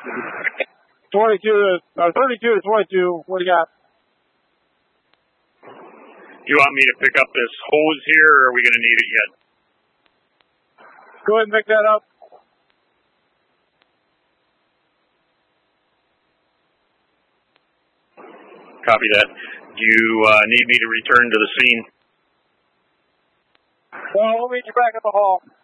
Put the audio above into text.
32 to 22. What do you got? You want me to pick up this hose here, or are we going to need it yet? Go ahead and pick that up. Copy that. Do you need me to return to the scene? Well, we'll meet you back at the hall.